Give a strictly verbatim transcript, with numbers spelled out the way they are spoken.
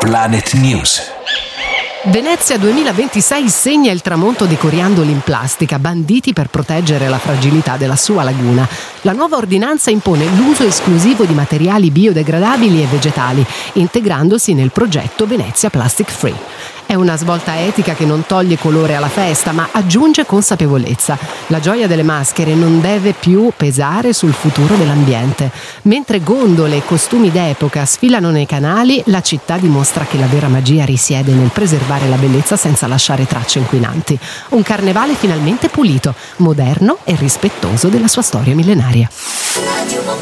Planet News. Venezia duemilaventisei segna il tramonto dei coriandoli in plastica, banditi per proteggere la fragilità della sua laguna. La nuova ordinanza impone l'uso esclusivo di materiali biodegradabili e vegetali, integrandosi nel progetto Venezia Plastic Free. È una svolta etica che non toglie colore alla festa, ma aggiunge consapevolezza. La gioia delle maschere non deve più pesare sul futuro dell'ambiente. Mentre gondole e costumi d'epoca sfilano nei canali, la città dimostra che la vera magia risiede nel preservare la bellezza senza lasciare tracce inquinanti. Un carnevale finalmente pulito, moderno e rispettoso della sua storia millenaria.